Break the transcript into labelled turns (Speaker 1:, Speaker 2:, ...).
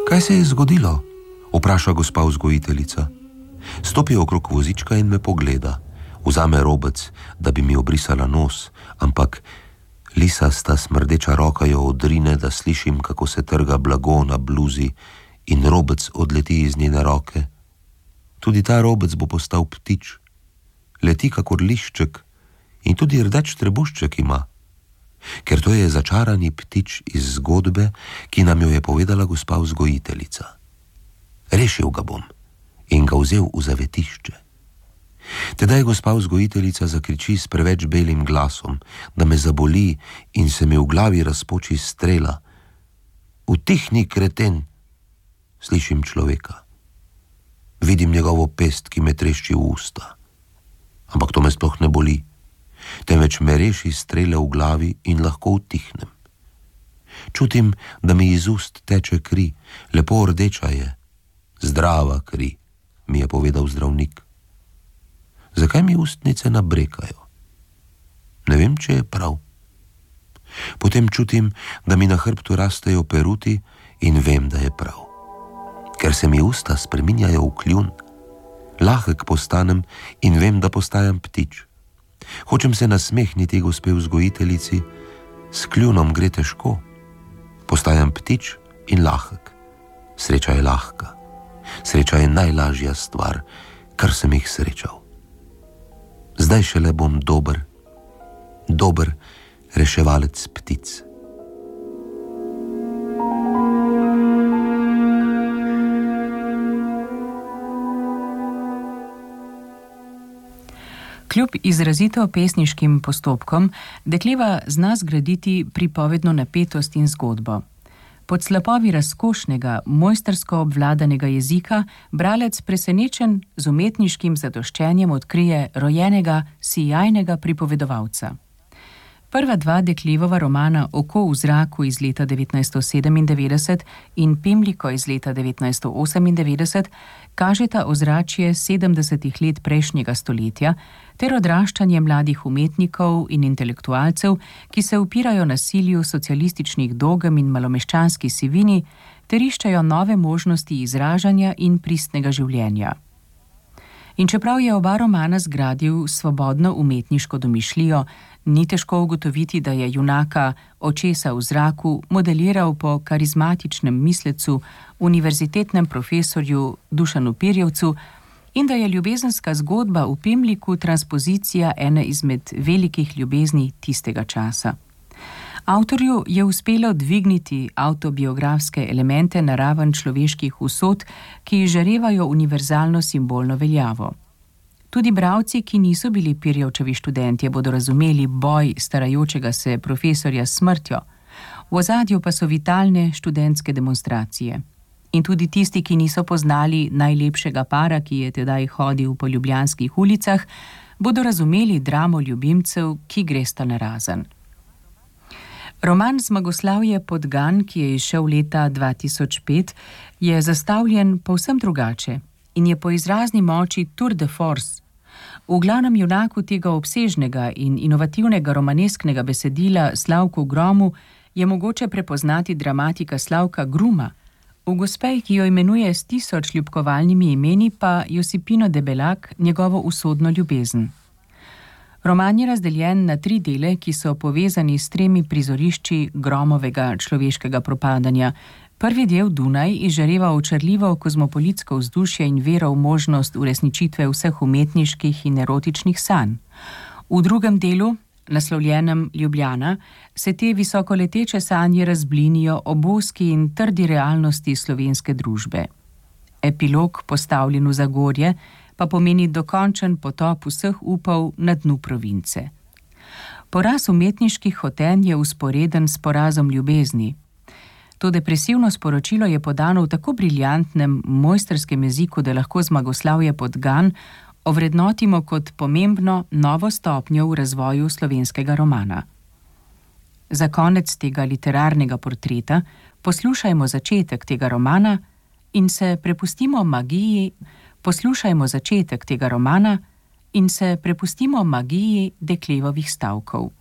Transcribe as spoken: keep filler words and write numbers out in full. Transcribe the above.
Speaker 1: Kaj se je zgodilo? Vpraša gospa vzgojiteljica. Stopi okrog vozička in me pogleda. Vzame robec, da bi mi obrisala nos, ampak lisasta smrdeča roka jo odrine, da slišim, kako se trga blago na bluzi in robec odleti iz njene roke. Tudi ta robec bo postal ptič. Leti kakor lišček in tudi rdeč trebušček ima, ker to je začarani ptič iz zgodbe, ki nam jo je povedala gospa vzgojiteljica. Rešil ga bom in ga vzel v zavetišče. Tedaj gospa vzgojiteljica zakriči s preveč belim glasom, da me zaboli in se mi v glavi razpoči strela. Utihni, kreten, slišim človeka. Vidim njegovo pest, ki me trešči v usta. Ampak to me sploh ne boli, temveč me reši strele v glavi in lahko utihnem. Čutim, da mi iz ust teče kri, lepo rdeča je. Zdrava kri, mi je povedal zdravnik. Zakaj mi ustnice nabrekajo? Ne vem, če je prav. Potem čutim, da mi na hrbtu rastejo peruti in vem, da je prav. Ker se mi usta spreminjajo v kljun, lahek postanem in vem, da postajam ptič. Hočem se nasmehniti gospe vzgojiteljici, s kljunom gre težko. Postajam ptič in lahek. Sreča je lahka. Sreča je najlažja stvar, kar sem jih srečal. Zdaj šele bom dober, dober reševalec ptic.
Speaker 2: Kljub izrazito pesniškim postopkom, dekleva zna zgraditi pripovedno napetost in zgodbo. Pod slapovi razkošnega, mojstrsko obvladanega jezika bralec presenečen z umetniškim zadoščenjem odkrije rojenega, sijajnega pripovedovalca. Prva dva deklevova romana Oko v zraku iz leta devetnajststo sedemindevetdeset in Pimliko iz leta devetnajststo osemindevetdeset kažeta ozračje sedemdesetih let prejšnjega stoletja ter odraščanje mladih umetnikov in intelektualcev, ki se upirajo nasilju socialističnih dogem in malomeščanski sivini ter iščejo nove možnosti izražanja in pristnega življenja. In čeprav je oba romana zgradil svobodno umetniško domišljijo, ni težko ugotoviti, da je junaka Očesa v zraku modeliral po karizmatičnem mislecu, univerzitetnem profesorju Dušanu Pirjevcu in da je ljubezenska zgodba v Pimliku transpozicija ene izmed velikih ljubezni tistega časa. Avtorju je uspelo dvigniti avtobiografske elemente na raven človeških usod, ki žarevajo univerzalno simbolno veljavo. Tudi bralci, ki niso bili Pirjevčevi študentje, bodo razumeli boj starajočega se profesorja s smrtjo, v ozadju pa so vitalne študentske demonstracije. In tudi tisti, ki niso poznali najlepšega para, ki je tedaj hodil po ljubljanskih ulicah, bodo razumeli dramo ljubimcev, ki gresta narazen. Roman Zmagoslavje Podgan, ki je izšel leta dva tisoč pet, je zastavljen povsem drugače in je po izrazni moči tour de force. V glavnem junaku tega obsežnega in inovativnega romanesknega besedila Slavku Gromu je mogoče prepoznati dramatika Slavka Gruma, v gospej, ki jo imenuje s tisoč ljubkovalnimi imeni, pa Josipino Debelak njegovo usodno ljubezen. Roman je razdeljen na tri dele, ki so povezani s tremi prizorišči Gromovega človeškega propadanja. Prvi del, Dunaj, izžareva očarljivo kozmopolitsko vzdušje in vero v možnost uresničitve vseh umetniških in erotičnih sanj. V drugem delu, naslovljenem Ljubljana, se te visokoleteče sanje razblinijo ob ozki in trdi realnosti slovenske družbe. Epilog, postavljen v Zagorje, pa pomeni dokončen potop vseh upov na dnu province. Poraz umetniških hotenj je vzporeden s porazom ljubezni. To depresivno sporočilo je podano v tako briljantnem, mojstrskem jeziku, da lahko Zmagoslavje Podgan ovrednotimo kot pomembno novo stopnjo v razvoju slovenskega romana. Za konec tega literarnega portreta poslušajmo začetek tega romana in se prepustimo magiji, poslušajmo začetek tega romana in se prepustimo magiji deklevovih stavkov.